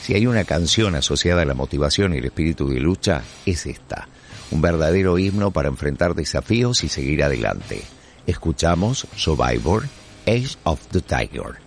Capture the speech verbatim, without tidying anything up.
Si hay una canción asociada a la motivación y el espíritu de lucha, es esta. Un verdadero himno para enfrentar desafíos y seguir adelante. Escuchamos Survivor, Age of the Tiger.